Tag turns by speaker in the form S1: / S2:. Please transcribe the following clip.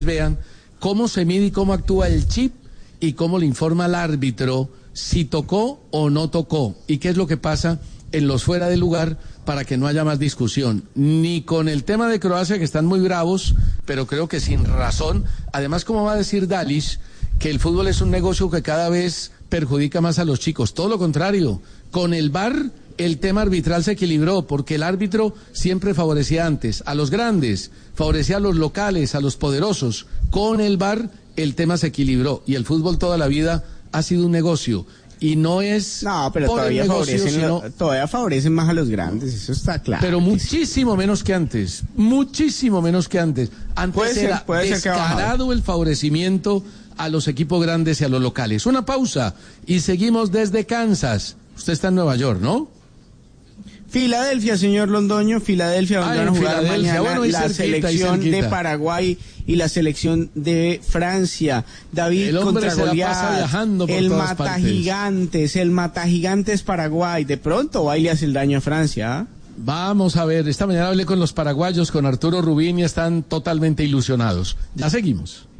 S1: vean cómo se mide y cómo actúa el chip y cómo le informa al árbitro si tocó o no tocó y qué es lo que pasa en los fuera de lugar para que no haya más discusión, ni con el tema de Croacia, que están muy bravos, pero creo que sin razón. Además, ¿cómo va a decir Dalic que el fútbol es un negocio que cada vez perjudica más a los chicos? Todo lo contrario, con el VAR el tema arbitral se equilibró, porque el árbitro siempre favorecía antes a los grandes, favorecía a los locales, a los poderosos. Con el VAR el tema se equilibró y el fútbol toda la vida ha sido un negocio. Y no es...
S2: No, pero todavía favorecen más a los grandes, eso está claro.
S1: Pero muchísimo menos que antes, muchísimo menos que antes. Antes era descarado el favorecimiento a los equipos grandes y a los locales. Una pausa y seguimos desde Kansas. Usted está en Nueva York, ¿no?
S2: Filadelfia, señor Londoño, Filadelfia, donde van a jugar mañana la selección de Paraguay y la selección de Francia. David contra Goliat, el mata gigantes Paraguay. De pronto va y le hace el daño a Francia.
S1: Vamos a ver, esta mañana hablé con los paraguayos, con Arturo Rubín, y están totalmente ilusionados. Ya seguimos.